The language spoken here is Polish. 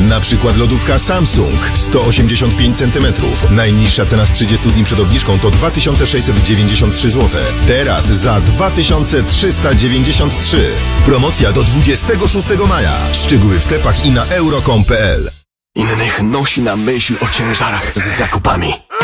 Na przykład lodówka Samsung 185 cm. Najniższa cena z 30 dni przed obniżką to 2693 zł. Teraz za 2393. Promocja do 26 maja. Szczegóły w sklepach i na euro.com.pl. Innych nosi na myśl o ciężarach z zakupami.